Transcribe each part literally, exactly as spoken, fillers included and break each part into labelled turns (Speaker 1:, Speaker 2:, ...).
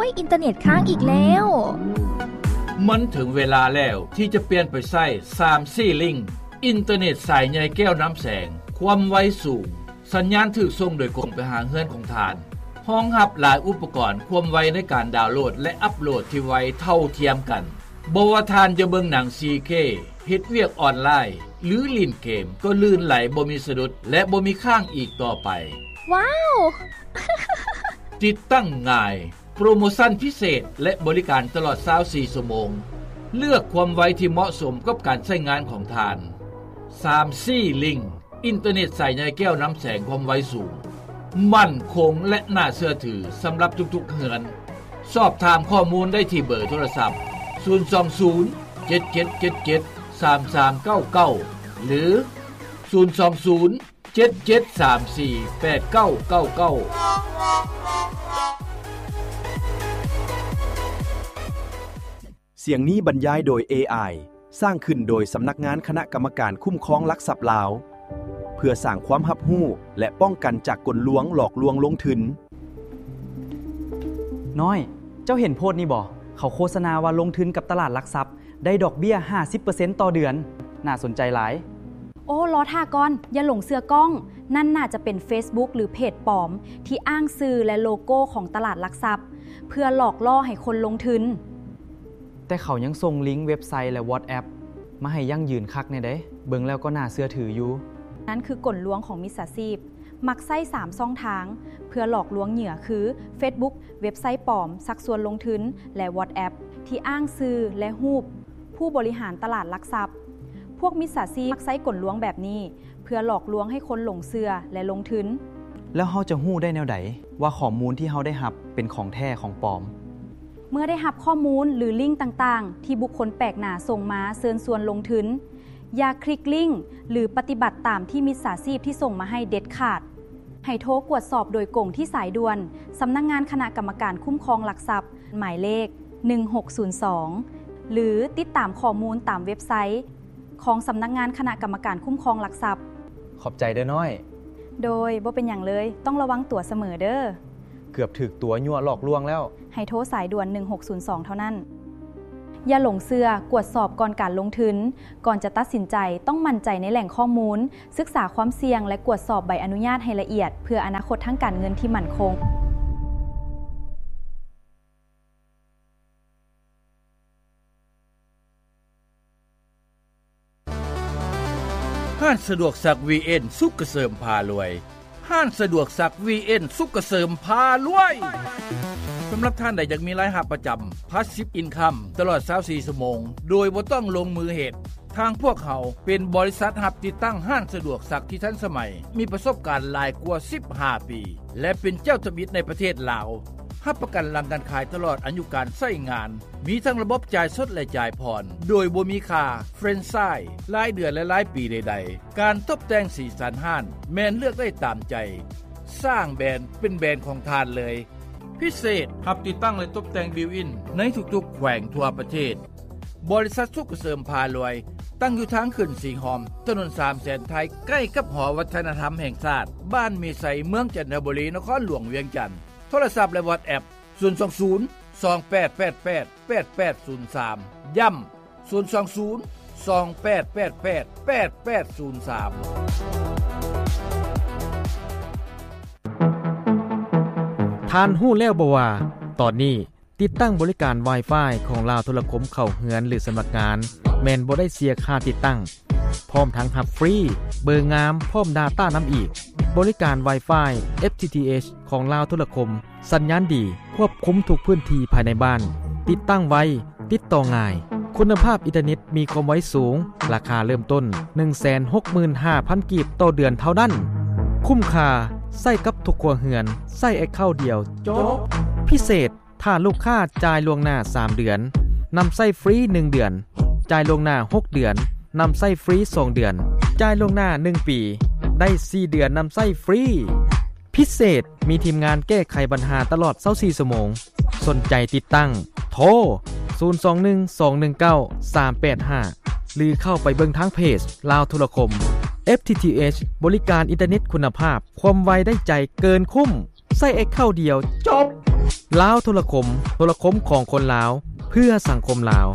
Speaker 1: ยอินเทอร์เน็ตค้างอีกแล้ว
Speaker 2: มันถึงเวลาแล้วที่จะเปลี่ยนไปใช้ ทรี จี Link อินเทอร์เน็ตสายใหญ่แก้วน้ำแสงความไวสูงสัญญาณถูกส่งโดยกงไปหาเฮือนของทานรองรับหลายอุปกรณ์ความไวในการดาวน์โหลดและอัปโหลดที่ไวเท่าเทียมกันบ่ว่าทานจะเบิ่งหนัง โฟร์เค เฮ็ดเวียกออนไลน์หรือเล่นเกมก็ลื่นไหลบ่มีสะดุดและบ่มีค้างอีกต่อไป
Speaker 1: ว้าว
Speaker 2: ติดตั้งง่ายโปรโมชั่นพิเศษและบริการตลอดยี่สิบสี่ชั่วโมงเลือกความไวที่เหมาะสมกับการใช้งานของทาน ทรี จี Link อินเทอร์เน็ตสายใหญ่แก้วน้ำแสงความไวสูงมั่นคงและน่าเชื่อถือสำหรับทุกๆเฮือนสอบถามข้อมูลได้ที่เบอร์โทรศัพท์ศูนย์ สอง ศูนย์ เจ็ด เจ็ด เจ็ด เจ็ด สาม สาม เก้า เก้าหรือศูนย์ สอง ศูนย์ เจ็ด เจ็ด สาม สี่ แปด เก้า เก้า เก้า
Speaker 3: เสียงนี้บรรยายโดย เอ ไอ สร้างขึ้นโดยสำนักงานคณะกรรมการคุ้มครองลักทรัพย์ลาวเพื่อสร้างความรับรู้และป้องกันจากกลลวงหลอกลวงลงทุน
Speaker 4: น้อยเจ้าเห็นโพสต์นี่บ่เขาโฆษณาว่าลงทุนกับตลาดหลักทรัพย์ได้ดอกเบี้ย ห้าสิบเปอร์เซ็นต์ ต่อเดือนน่าสนใจหลาย
Speaker 1: โอ้ล้อท่าก่อนอย่าหลงเสือกล้องนั่นน่าจะเป็น Facebook หรือเพจปลอมที่อ้างชื่อและโลโก้ของตลาดหลักทรัพย์เพื่อหลอกล่อให้คนลงทุน
Speaker 4: แต่เขายังส่งลิงก์เว็บไซต์และ WhatsApp มาให้ยั่งยืนคักแน่เด้เบิ่งแล้วก็น่าเชื่อถืออยู่
Speaker 1: นั่นคือกลลวงของมิจฉาชีพมักใช้สามช่องทางเพื่อหลอกลวงเหยื่อคือ Facebook เว็บไซต์ปลอมชักชวนลงทุนและ WhatsApp ที่อ้างชื่อและรูปผู้บริหารตลาดหลักทรัพย์พวกมิจฉาชีพมักใช้กลลวงแบบนี้เพื่อหลอกลวงให้คนหลงเชื่อและลงทุน
Speaker 4: แล้วเฮาจะฮู้ได้แนวใดว่าข้อมูลที่เฮาได้รับเป็นของแท้ของปลอม
Speaker 1: เมื่อได้รับข้อมูลหรือลิงก์ต่างๆที่บุคคลแปลกหน้าส่งมาเชิญชวนลงทุนอย่าคลิกลิงก์หรือปฏิบัติตามที่มิจฉาชีพที่ส่งมาให้เด็ดขาดให้โทรตรวจสอบโดยกงที่สายด่วนสำนักงานคณะกรรมการคุ้มครองหลักทรัพย์หมายเลขหนึ่งหกศูนย์สองหรือติดตามข้อมูลตามเว็บไซต์ของสำนักงานคณะกรรมการคุ้มครองหลักทรัพย์
Speaker 4: ขอบใจเด้อน้อย
Speaker 1: โดยบ่เป็นอย่างเลยต้องระวังตัวเสมอเด้อ
Speaker 4: เกือบถึกตัวยั่วหลอกลวงแล้ว
Speaker 1: ให้โทรสายด่วนหนึ่งหกศูนย์สองเท่านั้นอย่าหลงเชื่อกวดสอบก่อนการลงทุนก่อนจะตัดสินใจต้องมั่นใจในแหล่งข้อมูลศึกษาความเสี่ยงและกวดสอบใบอนุญาตให้ละเอียดเพื่ออนาคตทางการเงินที่มั่นคง
Speaker 2: ห้างสะดวกซัก วี เอ็น สุขเกษมพารวยห้างสะดวกซัก วี เอ็น สุขเกษมพารวยสำหรับท่านใดอยากมีรายรับประจำ Passive Income ตลอดยี่สิบสี่ชั่วโมงโดยบ่ต้องลงมือเฮ็ดทางพวกเขาเป็นบริษัทรับติดตั้งห้างสะดวกซักที่ทันสมัยมีประสบการณ์หลายกว่าสิบห้าปีและเป็นเจ้าทมิตรในประเทศลาวรับประกันหลังการขายตลอดอายุการใช้งานมีทั้งระบบจ่ายสดและจ่ายผ่อนโดยบ่มีค่าเฟรนไชส์รายเดือนและรายปีใดๆการตกแต่งสีสันห้างแม่นเลือกได้ตามใจสร้างแบรนด์เป็นแบรนด์ของทานเลยพิเศษรับติดตั้งและตกแต่งบิวอินในทุกๆแขวงทั่วประเทศบริษัทสุขเสริมพารวยตั้งอยู่ทางขึ้นสีหอมถนนสามแสนไทยใกล้กับหอวัฒนธรรมแห่งชาติบ้านมีไสเมืองจันทบุรีนครหลวงเวียงจันทน์โทรศัพท์และ WhatsApp ศูนย์ สอง ศูนย์ สอง แปด แปด แปด แปด แปด ศูนย์ สามย้ำศูนย์ สอง ศูนย์ สอง แปด แปด แปด แปด แปด ศูนย์ สาม
Speaker 5: ท่านฮู้แล้วบ่ว่าตอนนี้ติดตั้งบริการ Wi-Fi ของลาวโทรคมเข้าเฮือนหรือสำนักงานแม่นบ่ได้เสียค่าติดตั้งพร้อมทั้งรับฟรีเบอร์งามพร้อม Data นำอีกบริการ Wi-Fi เอฟ ที ที เอช ของลาวโทรคมสัญญาณดีควบคุมทุกพื้นที่ภายในบ้านติดตั้งไวติดต่อง่ายคุณภาพอินเทอร์เน็ตมีความไวสูงราคาเริ่มต้น หนึ่งแสนหกหมื่นห้าพัน กีบต่อเดือนเท่านั้นคุ้มค่าใส่กับทุกครัวเรือนใส่แอคเคาท์เดียวจบพิเศษถ้าลูกค้าจ่ายล่วงหน้าสามเดือนนำใส่ฟรีหนึ่งเดือนจ่ายล่วงหน้าหกเดือนนำใส่ฟรีสองเดือนจ่ายล่วงหน้าหนึ่งปีได้สี่เดือนนำใส่ฟรีพิเศษมีทีมงานแก้ไขปัญหาตลอดยี่สิบสี่ชั่วโมงสนใจติดตั้งโทรศูนย์ สอง หนึ่ง สอง หนึ่ง เก้า สาม แปด ห้าหรือเข้าไปเบิ่งทางเพจลาวโทรคม เอฟ ที ที เอช บริการอินเทอร์เน็ตคุณภาพความไวได้ใจเกินคุ้มใส่แอคเคาท์เดียวจบลาวโทรคมโทรคมของคนลาวเพื่อสังคมลาว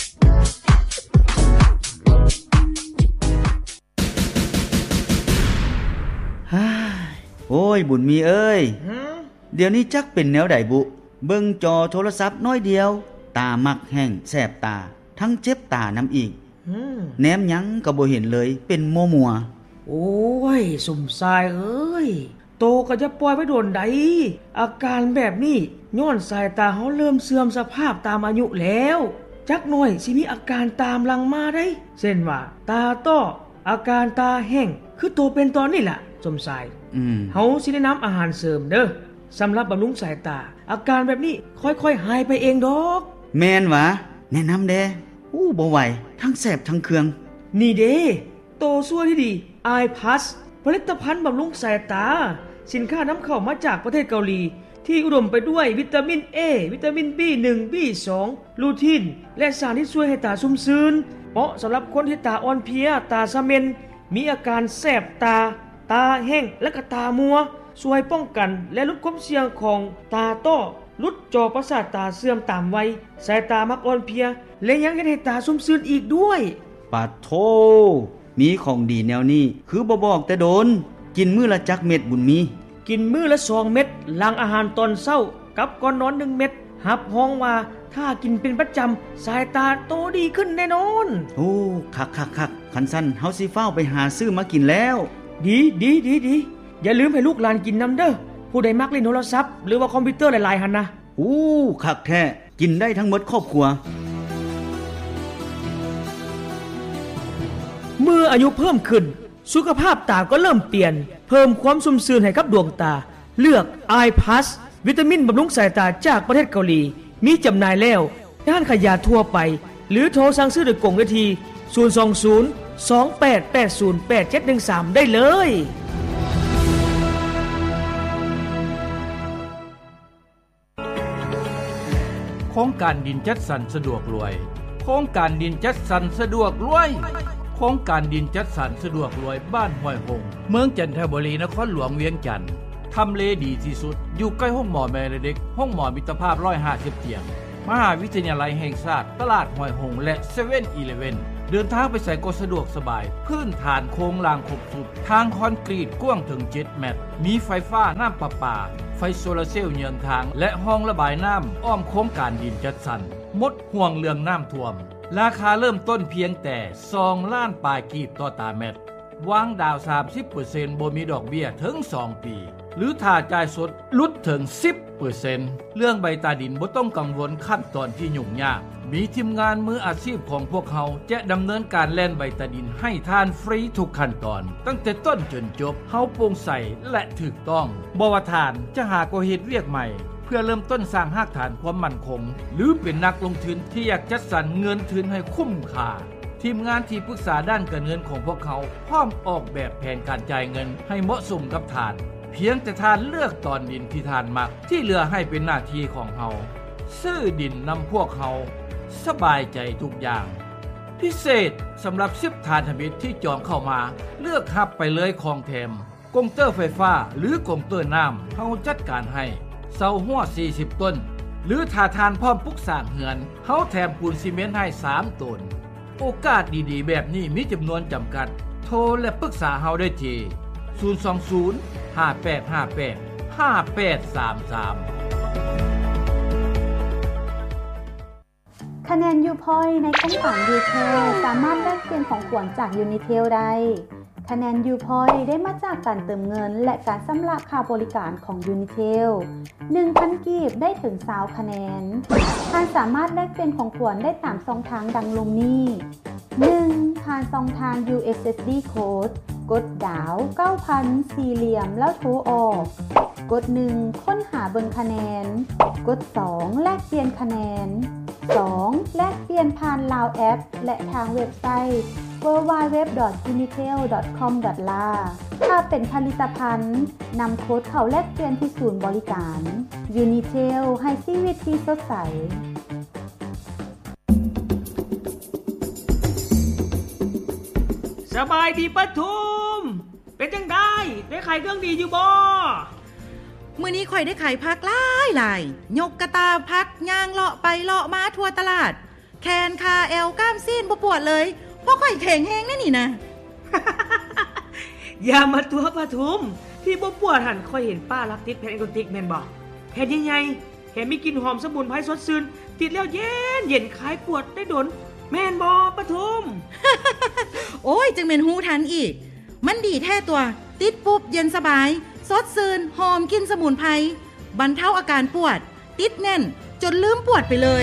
Speaker 6: ฮ่าโอ้ยบุญมีเอ้ยเดี๋ยวนี้จักเป็นแนวใดบุเบิ่งจอโทรศัพท์น้อยเดียวตามักแห้งแสบตาทั้งเจ็บตานําอีกแนมหยังก็บ่เห็นเลยเป็นมัวๆ
Speaker 7: โอ้ยสุ่มทรายเอ้ยโตก็จะปล่อยไว้โดนใดอาการแบบนี้ย้อนสายตาเฮาเริ่มเสื่อมสภาพตามอายุแล้วจักหน่อยสิมีอาการตามหลังมาได้เช่นว่าตาต้ออาการตาแห้งคือโตเป็นตอนนี้ล่ะสมสายอืมเฮาสิแนะนําอาหารเสริมเด้อสำหรับบำรุงสายตาอาการแบบนี้ค่อยๆหายไปเองดอก
Speaker 6: แม่นหวะแนะนําแด่อู้บ่ไหวทั้งแสบทั้งเคือง
Speaker 7: นี่เด้โตซั่วที่ดี Eye Plus ผลิตภัณฑ์บำรุงสายตาสินค้านำเข้ามาจากประเทศเกาหลีที่อุดมไปด้วยวิตามิน A วิตามิน บี หนึ่ง บี สอง ลูทีนและสารที่ช่วยให้ตาชุ่มชื้นเหมาะสำหรับคนที่ตาอ่อนเพลียตาซะเม็นมีอาการแสบตาตาแห้งและก็ตามัวช่วยป้องกันและลดความเสี่ยงของตาต้อลดจอประสาทตาเสื่อมตามวัยสายตามักอ่อนเพลียและยังเฮ็ดให้ตาชุ่มชื้นอีกด้วย
Speaker 6: ปะโธมีของดีแนวนี้คือบ่บอกแต่โดนกินมื้อละจักเม็ดบุญมี
Speaker 7: กินมื้อละสองเม็ดหลังอาหารตอนเช้ากับก่อนนอนหนึ่งเม็ดรับรองว่าถ้ากินเป็นประจำสายตาโตดีขึ้นแน่นอน
Speaker 6: โอ้คักๆๆคันซั่นเฮาสิฟ้าวไปหาซื้อมากินแล้ว
Speaker 7: ดีๆๆๆอย่าลืมให้ลูกหลานกินนําเด้อผู้ใดมักเล่นโทรศัพท์หรือว่าคอมพิวเตอร์หลายๆหั่นนะ
Speaker 6: อู้คักแท้กินได้ทั้งหมดครอบครัว
Speaker 7: เมื่ออายุเพิ่มขึ้นสุขภาพตาก็เริ่มเปลี่ยนเพิ่มความชุ่มชื้นให้กับดวงตาเลือก Eye Plus วิตามินบำรุงสายตาจากประเทศเกาหลีมีจำหน่ายแล้วด้านขายยาทั่วไปหรือโทรสั่งซื้อโดยกงวิธีศูนย์ สอง ศูนย์ สอง แปด แปด ศูนย์ แปด เจ็ด หนึ่ง สามได้เลย
Speaker 2: โครงการดินจัดสรรสะดวกรวยโครงการดินจัดสรรสะดวกรวยโครงการดินจัดสรรสะดวกรวยบ้านห้วยหงเมืองจันทบุรีนครหลวงเวียงจันทน์ทำเลดีที่สุดอยู่ใกล้ห้องหมอแม่เด็กห้องหมอมิตรภาพหนึ่งร้อยห้าสิบเตียงมหาวิทยาลัยแห่งชาติตลาดห้วยหงและ เซเว่นอีเลฟเว่น เดินทางไปใส่ก็สะดวกสบายพื้นฐานโครงลางครบสุดทางคอนกรีตกว้างถึงเจ็ดเมตรมีไฟฟ้าน้ำประปาไฟโซลาร์เซลล์เยือนทางและห้องระบายน้ำอ้อมโครงการดินจัดสรรหมดห่วงเรื่องน้ำท่วมราคาเริ่มต้นเพียงแต่สองล้านปลายกีบต่อตาเม็ดวางดาว สามสิบเปอร์เซ็นต์ บ่มีดอกเบี้ยถึงสองปีหรือถ้าจ่ายสดลดถึง สิบเปอร์เซ็นต์ เรื่องใบตาดินบ่ต้องกังวลขั้นตอนที่ยุ่งยากมีทีมงานมืออาชีพของพวกเขาจะดำเนินการแล่นใบตาดินให้ทานฟรีทุกขั้นตอนตั้งแต่ต้นจนจบเฮาโปร่งใสและถูกต้องบ่ว่าทานจะหาก็เฮ็ดเวียกใหม่เพื่อเริ่มต้นสร้างรากฐานความมั่นคงหรือเป็นนักลงทุนที่อยากจัดสรรเงินทุนให้คุ้มค่าทีมงานที่ปรึกษาด้านการเงินของพวกเขาพร้อมออกแบบแผนการจ่ายเงินให้เหมาะสมกับทานเพียงแต่ทานเลือกตอนดินที่ทานมักที่เหลือให้เป็นหน้าที่ของเฮาซื้อดินนำพวกเขาสบายใจทุกอย่างพิเศษสำหรับสิบทานธมิตรที่จองเข้ามาเลือกรับไปเลยของแถมกงเตอร์ไฟฟ้าหรือกงเตอร์น้ำเฮาจัดการให้เสาหัวสี่สิบต้นหรือถ้าทานพร้อมปลูกสร้างเหือนเฮาแถมปูนซีเมนต์ให้สามต้นโอกาสดีๆแบบนี้มีจำนวนจำกัดโทรและปรึกษาเฮาได้ที่ศูนย์ สอง ศูนย์ ห้า แปด ห้า แปด ห้า แปด สาม สาม
Speaker 8: คะแนน U-Point ในโครงการ U-Tel สามารถแลกเปลี่ยนของขวัญจาก Unitel ได้คะแนน U-Point ได้มาจากการเติมเงินและการชำระค่าบริการของ Unitel หนึ่งพัน กีบได้ถึงยี่สิบคะแนนท่านสามารถแลกเปลี่ยนของขวัญได้ตามช่องทางดังลงนี้ หนึ่ง ผ่านช่องทาง ยู เอส เอส ดี Code กดดาว เก้าพัน สี่เหลี่ยมแล้วโทรออกกดหนึ่งค้นหาเบิ่งคะแนนกดสองแลกเปลี่ยนคะแนนสองแลกเปลี่ยนผ่าน Lao App และทางเว็บไซต์ ดับเบิลยู ดับเบิลยู ดับเบิลยู ดอท ยูนิเทล ดอท คอม ดอท เอล เอ ถ้าเป็นผลิตภัณฑ์นำโค้ดเข้าแลกเปลี่ยนที่ศูนย์บริการ Unitel ให้ชีวิตที่สดใส
Speaker 7: สบายดีปทุมเป็นจังได๋ได้ขายเครื่องดีอยู่บ่
Speaker 9: มื้อนี้ข่อยได้ขายผักหลายหลายยกกระตาผักย่างเลาะไปเลาะมาทั่วตลาดแขนขาแอวก้ามซีนบ่ปวดเลยเพราะข่อยแข็งแรงนี่นี่นะ
Speaker 7: อย่ามาตัวปทุมที่บ่ปวดหันค่อยเห็นป้ารักติดแผ่นแอนโกติกแม่นบ่แผ่นใหญ่ๆแถมมีกลิ่นหอมสมุนไพรสดชื่นติดแล้วเย็นเย็นคลายปวดได้ดนแม่นบ่ปทุม
Speaker 9: โอ้ยจังแม่นฮู้ทันอีกมันดีแท้ตัวติดปุ๊บเย็นสบายสดชื่นหอมกลิ่นสมุนไพรบรรเทาอาการปวดติดแน่นจนลืมปวดไปเลย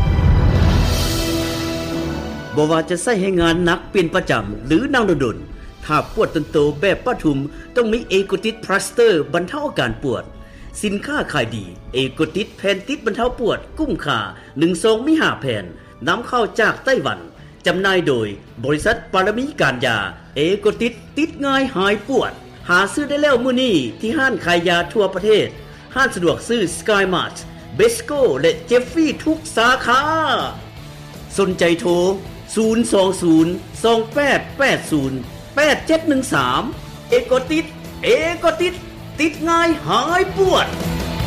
Speaker 10: บ่ว่าจะใช้ให้งานหนักเป็นประจำหรือนางดนๆถ้าปวดตนโตแบบป้าทุมต้องมีเอโกติสพลาสเตอร์บรรเทาอาการปวดสินค้าขายดีเอโกติสแผ่นติดบรรเทาปวดกุ้มค่าหนึ่งซองมีห้าแผ่นนำเข้าจากไต้หวันจำหน่ายโดยบริษัทปารมีการยาเอโกติสติดง่ายหายปวดหาซื้อได้แล้วมื้อนี้ที่ห้านขายยาทั่วประเทศห้านสะดวกซื้อ Sky Mart Besco และ Jeffrey ทุกสาขาสนใจโทรศูนย์ สอง ศูนย์ สอง แปด แปด ศูนย์ แปด เจ็ด หนึ่ง สามเอโกติสเอโกติสติดง่ายหายปวด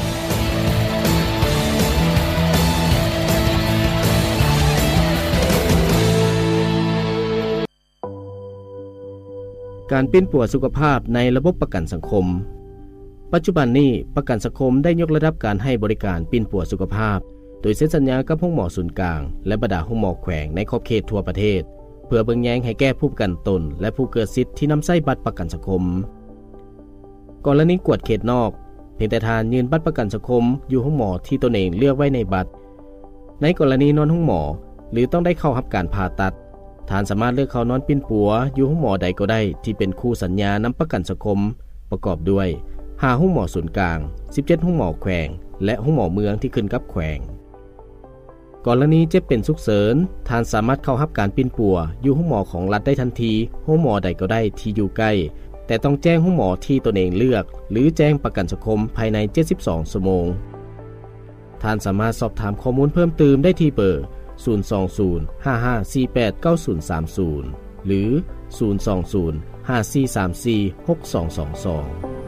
Speaker 11: การปิ้นปัวสุขภาพในระบบประกันสังคมปัจจุบันนี้ประกันสังคมได้ยกระดับการให้บริการปิ้นปัวสุขภาพโดยเซ็นสัญญากับห้องหมอศูนย์กลางและบรรดาห้องหมอแขวงในขอบเขตทั่วประเทศเพื่อเบิ่งแยงให้แก้ผู้ประกันตนและผู้เกิดสิทธิ์ที่นำใช้บัตรประกันสังคมกรณีกวดเขตนอกเพียงแต่ทานยืนบัตรประกันสังคมอยู่ห้องหมอที่ตนเองเลือกไว้ในบัตรในกรณีนอนห้องหมอหรือต้องได้เข้ารับการผ่าตัดทานสามารถเลือกเข้านอนปิ้นปัวอยู่ห้องหมอใดก็ได้ที่เป็นคู่สัญญานำประกันสังคมประกอบด้วยห้าห้องหมอศูนย์กลางสิบเจ็ดห้องหมอแขวงและห้องหมอเมืองที่ขึ้นกับแขวงกรณีเจ็บเป็นฉุกเฉินทานสามารถเข้ารับการปิ้นปัวอยู่ห้องหมอของรัฐได้ทันทีห้องหมอใดก็ได้ที่อยู่ใกล้แต่ต้องแจ้งห้องหมอที่ตนเองเลือกหรือแจ้งประกันสังคมภายในเจ็ดสิบสองชั่วโมงท่านสามารถสอบถามข้อมูลเพิ่มเติมได้ที่เบอร์ศูนย์ สอง ศูนย์ ห้า ห้า สี่ แปด เก้า ศูนย์ สาม ศูนย์หรือศูนย์ สอง ศูนย์ ห้า สี่ สาม สี่ หก สอง สอง สอง